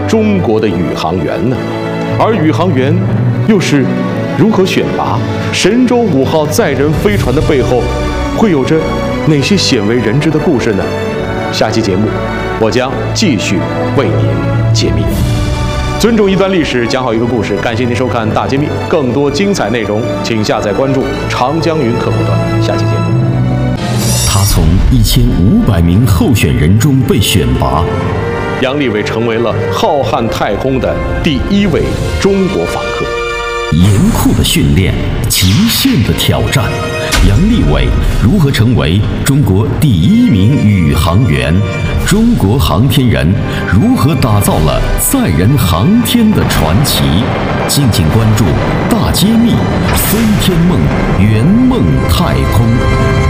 中国的宇航员呢？而宇航员又是如何选拔？神舟5号载人飞船的背后，会有着哪些鲜为人知的故事呢？下期节目，我将继续为您解密。尊重一段历史，讲好一个故事。感谢您收看《大揭秘》，更多精彩内容，请下载关注长江云客户端。下期节目， 他从1500名候选人中被选拔， 杨利伟成为了浩瀚太空的第1位中国访客。 严酷的训练，极限的挑战，杨利伟如何成为中国第1名宇航员？中国航天人如何打造了载人航天的传奇？敬请关注大揭秘，飞天梦，圆梦太空。